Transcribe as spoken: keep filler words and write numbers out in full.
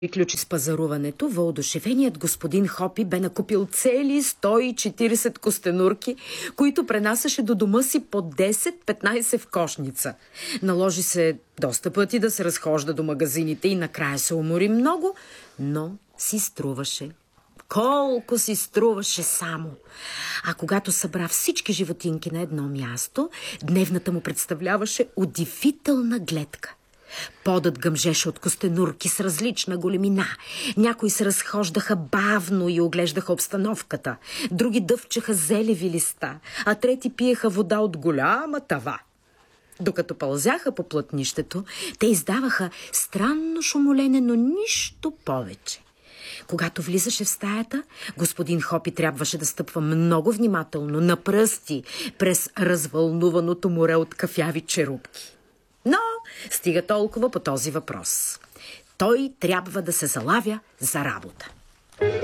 приключи с пазаруването, въодушевеният господин Хопи бе накупил цели сто и четиридесет костенурки, които пренасяше до дома си по десет-петнайсет в кошница. Наложи се доста пъти да се разхожда до магазините и накрая се умори много, но си струваше. Колко си струваше само! А когато събра всички животинки на едно място, дневната му представляваше удивителна гледка. Подът гъмжеше от костенурки с различна големина. Някои се разхождаха бавно и оглеждаха обстановката. Други дъвчеха зелеви листа, а трети пиеха вода от голяма тава. Докато пълзяха по плътнището, те издаваха странно шумолене, но нищо повече. Когато влизаше в стаята, господин Хопи трябваше да стъпва много внимателно, на пръсти, през развълнуваното море от кафяви черупки. Но стига толкова по този въпрос. Той трябва да се залавя за работа.